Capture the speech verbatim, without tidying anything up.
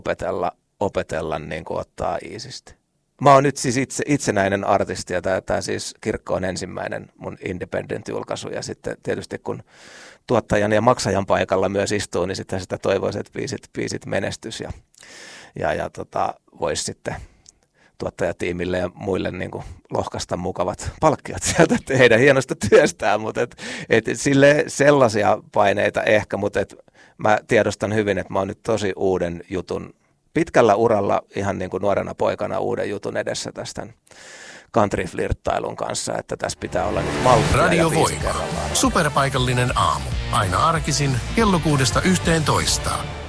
opetella, opetella niin kuin ottaa iisisti. Mä oon nyt siis itse, itsenäinen artisti ja tämä siis Kirkko on ensimmäinen mun independent-julkaisu ja sitten tietysti kun tuottajan ja maksajan paikalla myös istuu, niin sitten sitä toivoisi, että biisit, biisit menestys ja, ja, ja tota, voisi sitten tuottajatiimille ja muille niin kuin lohkaista mukavat palkkiot sieltä heidän hienosta työstään, mutta et, et sille sellaisia paineita ehkä, mutta et mä tiedostan hyvin, että mä oon nyt tosi uuden jutun, pitkällä uralla ihan niin kuin nuorena poikana uuden jutun edessä tästä country-flirttailun kanssa, että tässä pitää olla nyt malttia Radio ja viisi Voima. kerrallaan. Superpaikallinen aamu. Aina arkisin kello kuudesta yhteentoista.